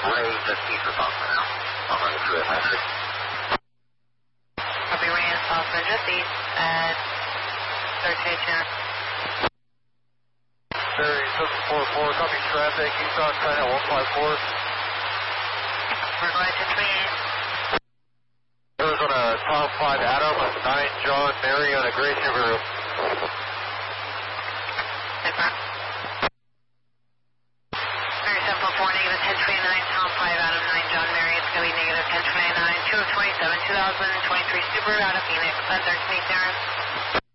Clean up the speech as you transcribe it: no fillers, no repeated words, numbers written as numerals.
Ray, just east of Boston now. I'm on the 200. Copy, Ray and Southbound just east at 13 Channel. Barry 744, copy traffic, east on China 154. We're going to 28. Arizona Tom 5 Adam, 9 John Mary on a Grace River Road. Confirm. Barry 744, negative 1029, Tom 5 Adam, 9 John Mary. It's going to be negative 1029, 2 of 27, 2023 Subaru out of Phoenix, 13 Terrace.